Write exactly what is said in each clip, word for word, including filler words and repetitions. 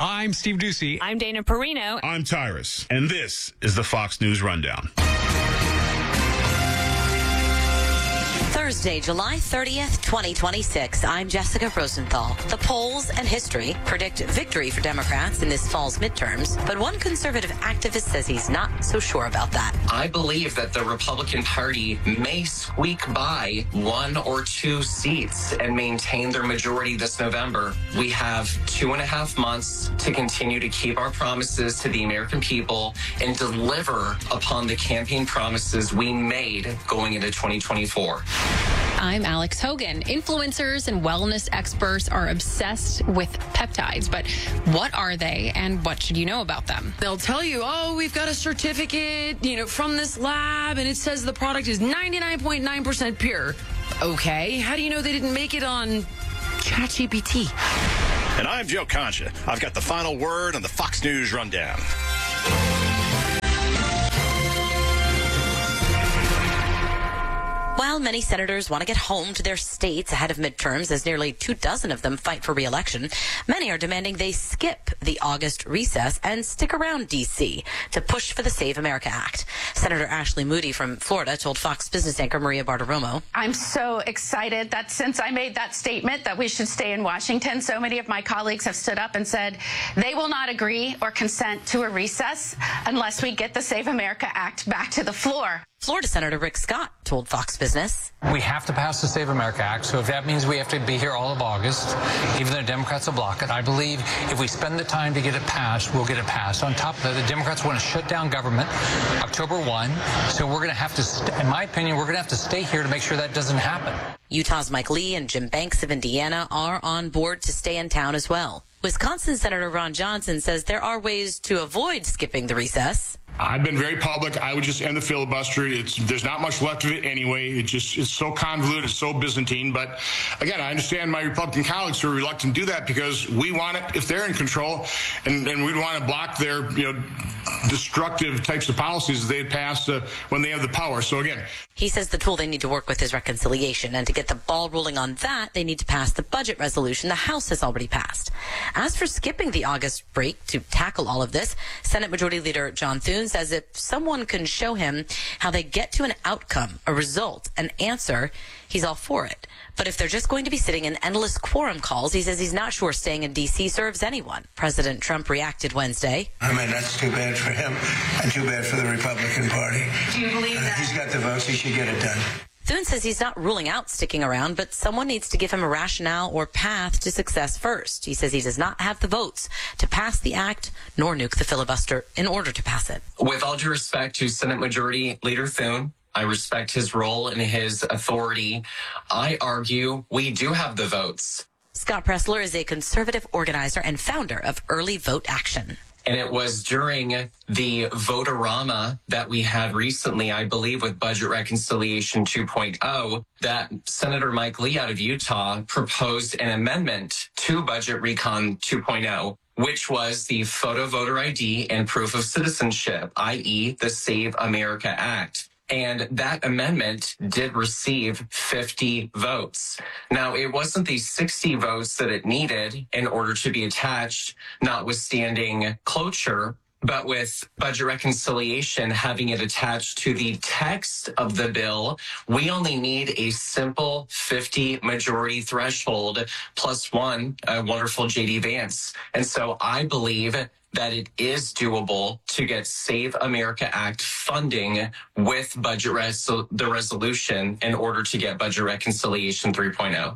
I'm Steve Ducey. I'm Dana Perino. I'm Tyrus. And this is the Fox News Rundown. Thursday, July thirtieth, twenty twenty-six. I'm Jessica Rosenthal. The polls and history predict victory for Democrats in this fall's midterms, but one conservative activist says he's not so sure about that. I believe that the Republican Party may squeak by one or two seats and maintain their majority this November. We have two and a half months to continue to keep our promises to the American people and deliver upon the campaign promises we made going into twenty twenty-four. I'm Alex Hogan. Influencers and wellness experts are obsessed with peptides, but what are they and what should you know about them? They'll tell you, oh, we've got a certificate, you know, from this lab, and it says the product is ninety-nine point nine percent pure. Okay, how do you know they didn't make it on ChatGPT? And I'm Joe Concha. I've got the final word on the Fox News Rundown. While many senators want to get home to their states ahead of midterms, as nearly two dozen of them fight for re-election, many are demanding they skip the August recess and stick around D C to push for the Save America Act. Senator Ashley Moody from Florida told Fox Business anchor Maria Bartiromo, I'm so excited that since I made that statement that we should stay in Washington, so many of my colleagues have stood up and said they will not agree or consent to a recess unless we get the Save America Act back to the floor. Florida Senator Rick Scott told Fox Business, we have to pass the Save America Act, so if that means we have to be here all of August, even though Democrats will block it, I believe if we spend the time to get it passed, we'll get it passed. On top of that, the Democrats want to shut down government October first, so we're going to have to, st- in my opinion, we're going to have to stay here to make sure that doesn't happen. Utah's Mike Lee and Jim Banks of Indiana are on board to stay in town as well. Wisconsin Senator Ron Johnson says there are ways to avoid skipping the recess. I've been very public. I would just end the filibuster. It's, there's not much left of it anyway. It just it's so convoluted, it's so Byzantine. But again, I understand my Republican colleagues who are reluctant to do that because we want it if they're in control, and, and we'd want to block their you know destructive types of policies they pass uh, when they have the power. So again, he says the tool they need to work with is reconciliation, and to get the ball rolling on that, they need to pass the budget resolution the House has already passed. As for skipping the August break to tackle all of this, Senate Majority Leader John Thune says if someone can show him how they get to an outcome, a result, an answer, he's all for it. But if they're just going to be sitting in endless quorum calls, he says he's not sure staying in D C serves anyone. President Trump reacted Wednesday. I mean, that's too bad for him and too bad for the Republican Party. Do you believe uh, that? He's got the votes. He should get it done. Thune says he's not ruling out sticking around, but someone needs to give him a rationale or path to success first. He says he does not have the votes to pass the act nor nuke the filibuster in order to pass it. With all due respect to Senate Majority Leader Thune, I respect his role and his authority. I argue we do have the votes. Scott Pressler is a conservative organizer and founder of Early Vote Action. And it was during the Vote-A-Rama that we had recently, I believe, with Budget Reconciliation two point oh, that Senator Mike Lee out of Utah proposed an amendment to Budget Recon two point oh, which was the photo voter I D and proof of citizenship, that is the Save America Act. And that amendment did receive fifty votes. Now, it wasn't the sixty votes that it needed in order to be attached, notwithstanding cloture, but with budget reconciliation having it attached to the text of the bill, we only need a simple fifty majority threshold plus one, a wonderful J D Vance. And so I believe that it is doable to get Save America Act funding with budget res- the resolution in order to get budget reconciliation three point oh.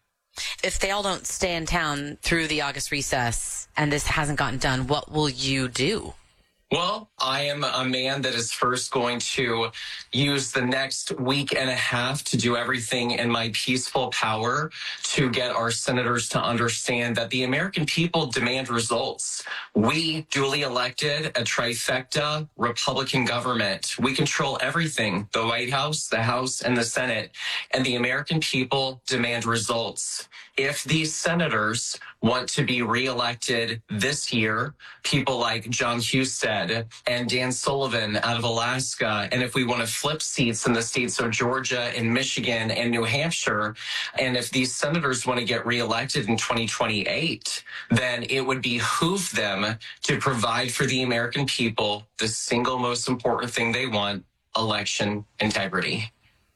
If they all don't stay in town through the August recess and this hasn't gotten done, what will you do? Well, I am a man that is first going to use the next week and a half to do everything in my peaceful power to get our senators to understand that the American people demand results. We duly elected a trifecta Republican government. We control everything, the White House, the House, and the Senate, and the American people demand results. if these senators want to be reelected this year, people like John Husted and Dan Sullivan out of Alaska, and if we want to flip seats in the states of Georgia and Michigan and New Hampshire, and if these senators want to get reelected in twenty twenty-eight, then it would behoove them to provide for the American people the single most important thing they want, election integrity.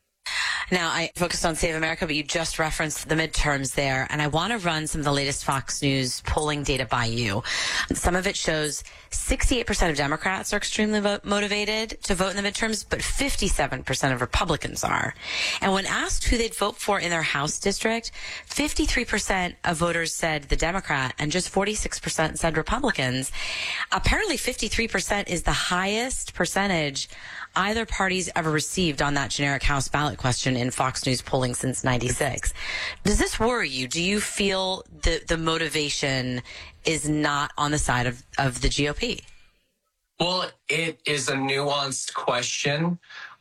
Now, I focused on Save America, but you just referenced the midterms there, and I want to run some of the latest Fox News polling data by you. Some of it shows sixty-eight percent of Democrats are extremely vo- motivated to vote in the midterms, but fifty-seven percent of Republicans are. And when asked who they'd vote for in their House district, fifty-three percent of voters said the Democrat and just forty-six percent said Republicans. Apparently, fifty-three percent is the highest percentage either party's ever received on that generic House ballot question in Fox News polling since ninety-six. Does this worry you? Do you feel the, the motivation is not on the side of, of the G O P? Well, it is a nuanced question.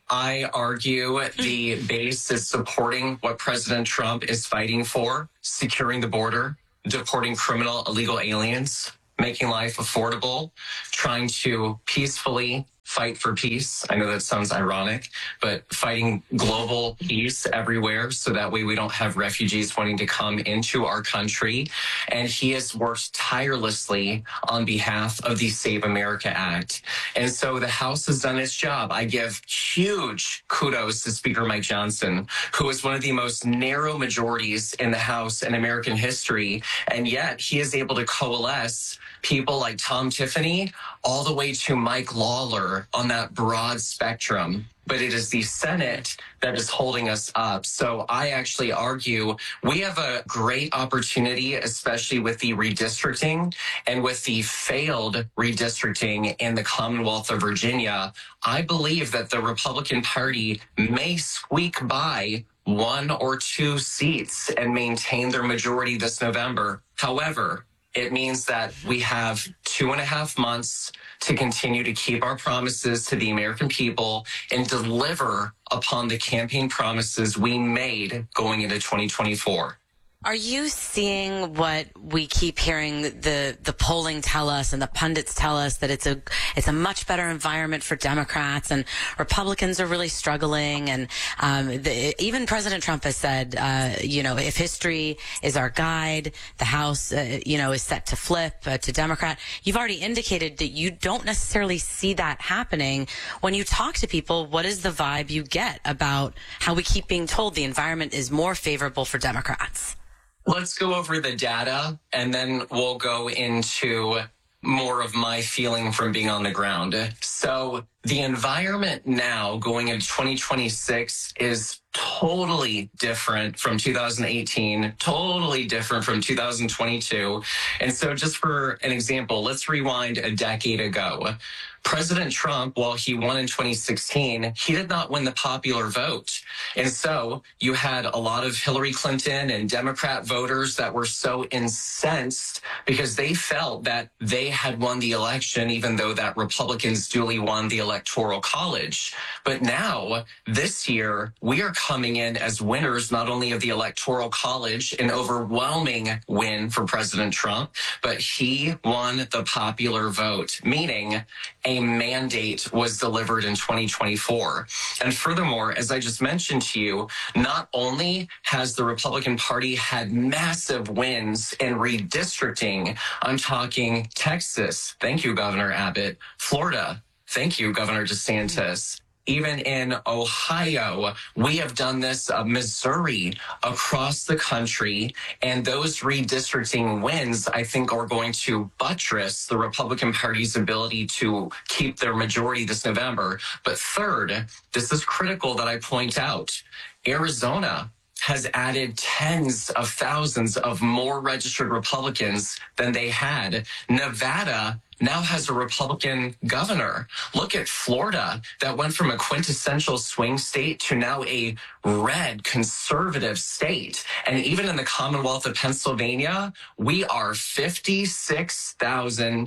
I argue the base is supporting what President Trump is fighting for, securing the border, deporting criminal illegal aliens, making life affordable, trying to peacefully fight for peace. I know that sounds ironic, but fighting global peace everywhere so that way we don't have refugees wanting to come into our country. And he has worked tirelessly on behalf of the Save America Act. And so the House has done its job. I give huge kudos to Speaker Mike Johnson, who is one of the most narrow majorities in the House in American history. And yet he is able to coalesce people like Tom Tiffany all the way to Mike Lawler on that broad spectrum. But it is the Senate that is holding us up. So I actually argue we have a great opportunity, especially with the redistricting and with the failed redistricting in the Commonwealth of Virginia. I believe that the Republican Party may squeak by one or two seats and maintain their majority this November. However, it means that we have two and a half months to continue to keep our promises to the American people and deliver upon the campaign promises we made going into twenty twenty-four. Are you seeing what we keep hearing the the polling tell us and the pundits tell us, that it's a it's a much better environment for Democrats and Republicans are really struggling? And um, the, even President Trump has said, uh, you know, if history is our guide, the House, uh, you know, is set to flip uh, to Democrat. You've already indicated that you don't necessarily see that happening. When you talk to people, what is the vibe you get about how we keep being told the environment is more favorable for Democrats? Let's go over the data, and then we'll go into more of my feeling from being on the ground. So the environment now going into twenty twenty-six is totally different from two thousand eighteen, totally different from two thousand twenty-two. And so just for an example, let's rewind a decade ago. President Trump, while he won in twenty sixteen, he did not win the popular vote. And so you had a lot of Hillary Clinton and Democrat voters that were so incensed because they felt that they had won the election, even though that Republicans duly won the Electoral College. But now, this year, we are coming in as winners not only of the Electoral College, an overwhelming win for President Trump, but he won the popular vote, meaning a mandate was delivered in twenty twenty-four. And furthermore, as I just mentioned to you, not only has the Republican Party had massive wins in redistricting, I'm talking Texas, thank you, Governor Abbott, Florida, thank you, Governor DeSantis. Even in Ohio, we have done this, uh, Missouri, across the country, and those redistricting wins, I think, are going to buttress the Republican Party's ability to keep their majority this November. But third, this is critical that I point out, Arizona has added tens of thousands of more registered Republicans than they had. Nevada now has a Republican governor. Look at Florida, that went from a quintessential swing state to now a red conservative state. And even in the Commonwealth of Pennsylvania, we are fifty-six thousand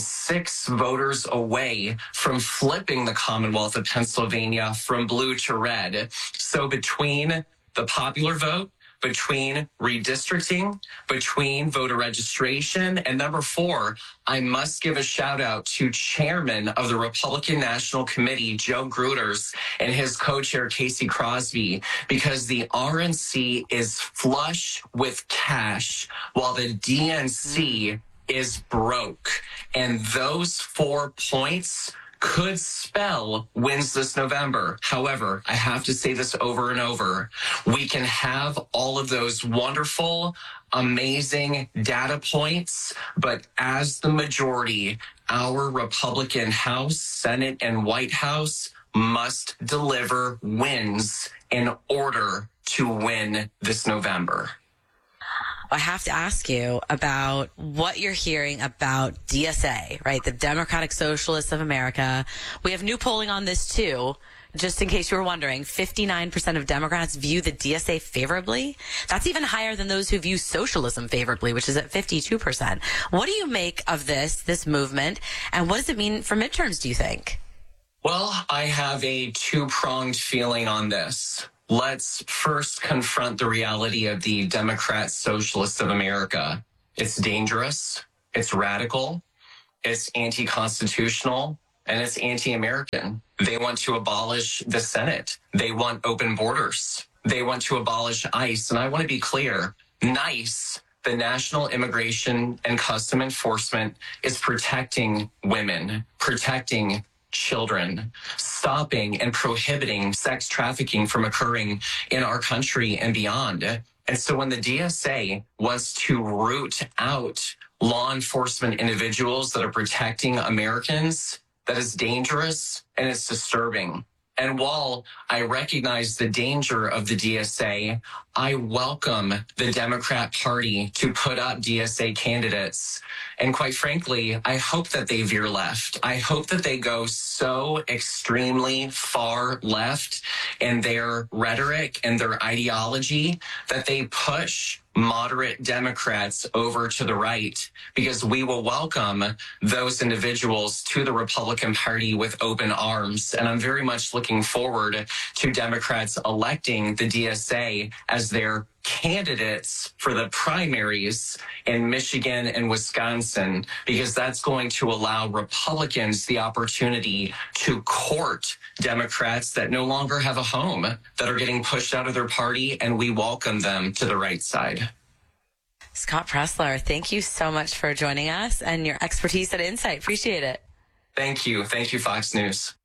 six voters away from flipping the Commonwealth of Pennsylvania from blue to red. So between the popular vote, between redistricting, between voter registration, and number four, I must give a shout out to Chairman of the Republican National Committee, Joe Gruters, and his co-chair, Casey Crosby, because the R N C is flush with cash while the D N C is broke. And those four points could spell wins this November. However, I have to say this over and over. We can have all of those wonderful, amazing data points, but as the majority, our Republican House, Senate, and White House must deliver wins in order to win this November. I have to ask you about what you're hearing about D S A, right? The Democratic Socialists of America. We have new polling on this too. Just in case you were wondering, fifty-nine percent of Democrats view the D S A favorably. That's even higher than those who view socialism favorably, which is at fifty-two percent. What do you make of this, this movement? And what does it mean for midterms, do you think? Well, I have a two-pronged feeling on this. Let's first confront the reality of the Democrat Socialists of America. It's dangerous, it's radical, it's anti-constitutional, and it's anti-American. They want to abolish the Senate. They want open borders. They want to abolish ICE. And I want to be clear, NICE, the National Immigration and Custom Enforcement, is protecting women, protecting children, stopping and prohibiting sex trafficking from occurring in our country and beyond. And so when the D S A wants to root out law enforcement individuals that are protecting Americans, that is dangerous and it's disturbing. And while I recognize the danger of the D S A, I welcome the Democrat Party to put up D S A candidates. And quite frankly, I hope that they veer left. I hope that they go so extremely far left in their rhetoric and their ideology that they push moderate Democrats over to the right, because we will welcome those individuals to the Republican Party with open arms. And I'm very much looking forward to Democrats electing the D S A as their candidates for the primaries in Michigan and Wisconsin, because that's going to allow Republicans the opportunity to court Democrats that no longer have a home, that are getting pushed out of their party, and we welcome them to the right side. Scott Presler, thank you so much for joining us and your expertise and insight. Appreciate it. Thank you. Thank you, Fox News.